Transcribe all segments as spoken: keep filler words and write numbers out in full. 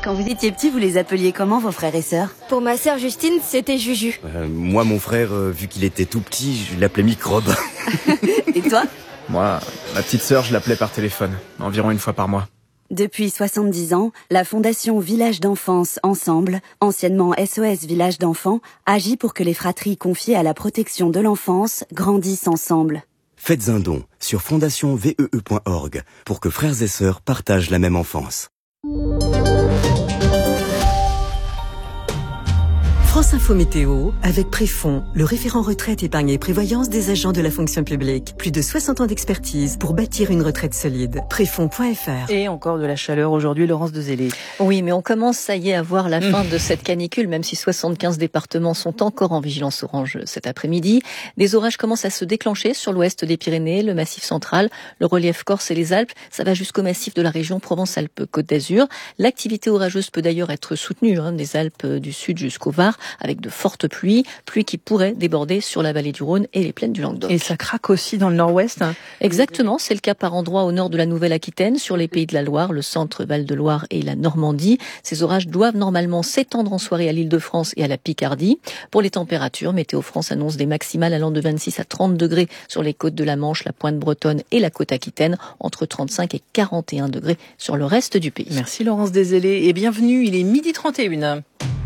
Quand vous étiez petit, vous les appeliez comment, vos frères et sœurs? Pour ma sœur Justine, c'était Juju. Euh, moi, mon frère, euh, vu qu'il était tout petit, je l'appelais Microbe. Et toi? Moi, ma petite sœur, je l'appelais par téléphone, environ une fois par mois. Depuis soixante-dix ans, la Fondation Village d'Enfance Ensemble, anciennement S O S Village d'Enfants, agit pour que les fratries confiées à la protection de l'enfance grandissent ensemble. Faites un don sur fondation vee point org pour que frères et sœurs partagent la même enfance. France Info Météo, avec Préfond, le référent retraite, épargne et prévoyance des agents de la fonction publique. Plus de soixante ans d'expertise pour bâtir une retraite solide. Préfond point f r. Et encore de la chaleur aujourd'hui, Laurence Dezellé. Oui, mais on commence, ça y est, à voir la fin de cette canicule, même si soixante-quinze départements sont encore en vigilance orange cet après-midi. Des orages commencent à se déclencher sur l'ouest des Pyrénées, le massif central, le relief corse et les Alpes. Ça va jusqu'au massif de la région Provence-Alpes-Côte d'Azur. L'activité orageuse peut d'ailleurs être soutenue, hein, des Alpes du Sud jusqu'au Var, avec de fortes pluies, pluies qui pourraient déborder sur la vallée du Rhône et les plaines du Languedoc. Et ça craque aussi dans le nord-ouest. Exactement, c'est le cas par endroits au nord de la Nouvelle-Aquitaine, sur les Pays de la Loire, le centre Val-de-Loire et la Normandie. Ces orages doivent normalement s'étendre en soirée à l'Île-de-France et à la Picardie. Pour les températures, Météo France annonce des maximales allant de vingt-six à trente degrés sur les côtes de la Manche, la pointe bretonne et la côte aquitaine, entre trente-cinq et quarante et un degrés sur le reste du pays. Merci Laurence Dezellé et bienvenue, il est midi trente et une.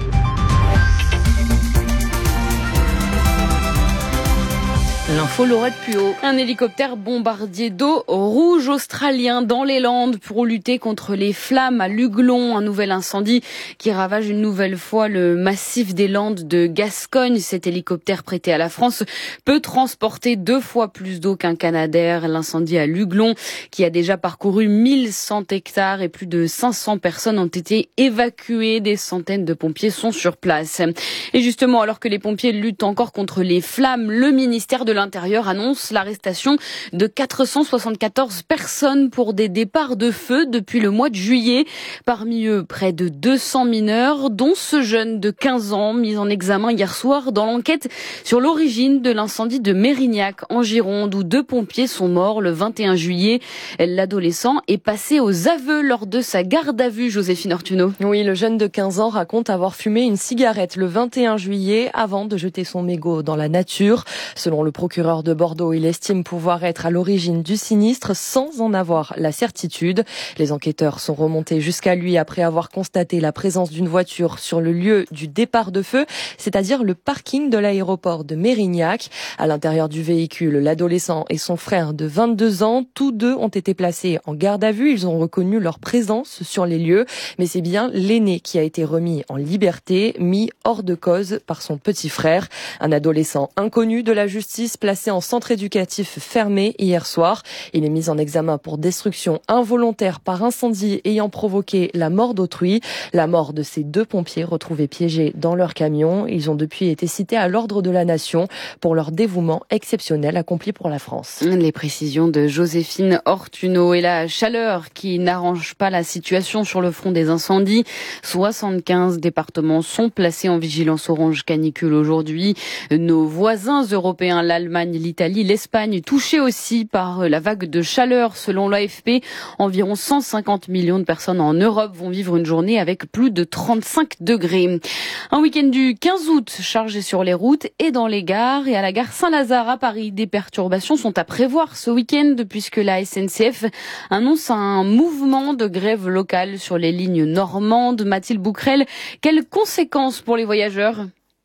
L'info Laurette Puot. Un hélicoptère bombardier d'eau rouge australien dans les Landes pour lutter contre les flammes à Luglon. Un nouvel incendie qui ravage une nouvelle fois le massif des Landes de Gascogne. Cet hélicoptère prêté à la France peut transporter deux fois plus d'eau qu'un Canadair. L'incendie à Luglon qui a déjà parcouru mille cent hectares et plus de cinq cents personnes ont été évacuées. Des centaines de pompiers sont sur place. Et justement, alors que les pompiers luttent encore contre les flammes, le ministère de l'Intérieur annonce l'arrestation de quatre cent soixante-quatorze personnes pour des départs de feu depuis le mois de juillet. Parmi eux, près de deux cents mineurs, dont ce jeune de quinze ans mis en examen hier soir dans l'enquête sur l'origine de l'incendie de Mérignac en Gironde où deux pompiers sont morts le vingt et un juillet. L'adolescent est passé aux aveux lors de sa garde à vue, Joséphine Ortuno. Oui, le jeune de quinze ans raconte avoir fumé une cigarette le vingt et un juillet avant de jeter son mégot dans la nature. Selon le procureur de Bordeaux, il estime pouvoir être à l'origine du sinistre sans en avoir la certitude. Les enquêteurs sont remontés jusqu'à lui après avoir constaté la présence d'une voiture sur le lieu du départ de feu, c'est-à-dire le parking de l'aéroport de Mérignac. À l'intérieur du véhicule, l'adolescent et son frère de vingt-deux ans, tous deux ont été placés en garde à vue. Ils ont reconnu leur présence sur les lieux, mais c'est bien l'aîné qui a été remis en liberté, mis hors de cause par son petit frère. Un adolescent inconnu de la justice placé en centre éducatif fermé hier soir. Il est mis en examen pour destruction involontaire par incendie ayant provoqué la mort d'autrui. La mort de ces deux pompiers retrouvés piégés dans leur camion. Ils ont depuis été cités à l'ordre de la nation pour leur dévouement exceptionnel accompli pour la France. Les précisions de Joséphine Ortuno et la chaleur qui n'arrange pas la situation sur le front des incendies. soixante-quinze départements sont placés en vigilance orange canicule aujourd'hui. Nos voisins européens, l'Allemagne, l'Italie, l'Espagne, touchés aussi par la vague de chaleur. Selon l'A F P, environ cent cinquante millions de personnes en Europe vont vivre une journée avec plus de trente-cinq degrés. Un week-end du quinze août chargé sur les routes et dans les gares. Et à la gare Saint-Lazare à Paris, des perturbations sont à prévoir ce week-end puisque la S N C F annonce un mouvement de grève locale sur les lignes normandes. Mathilde Bouquerel, quelles conséquences pour les voyageurs ?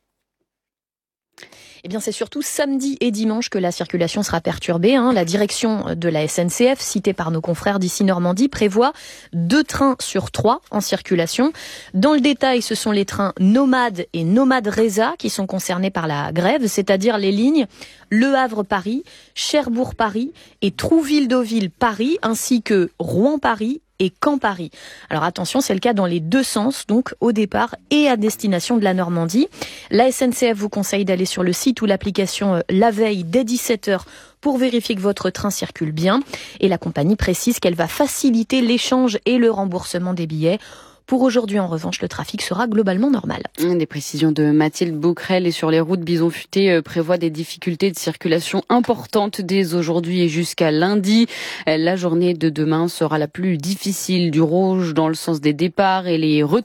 Eh bien, c'est surtout samedi et dimanche que la circulation sera perturbée. Hein. La direction de la S N C F, citée par nos confrères d'ici Normandie, prévoit deux trains sur trois en circulation. Dans le détail, ce sont les trains Nomade et Nomade Reza qui sont concernés par la grève, c'est-à-dire les lignes Le Havre-Paris, Cherbourg-Paris et Trouville-Deauville-Paris, ainsi que Rouen-Paris et Caen-Paris. Alors attention, c'est le cas dans les deux sens, donc au départ et à destination de la Normandie. La S N C F vous conseille d'aller sur le site ou l'application la veille dès dix-sept heures pour vérifier que votre train circule bien. Et la compagnie précise qu'elle va faciliter l'échange et le remboursement des billets. Pour aujourd'hui, en revanche, le trafic sera globalement normal. Des précisions de Mathilde Bouquerel. Et sur les routes, Bison Futé prévoit des difficultés de circulation importantes dès aujourd'hui et jusqu'à lundi. La journée de demain sera la plus difficile, du rouge dans le sens des départs et les retours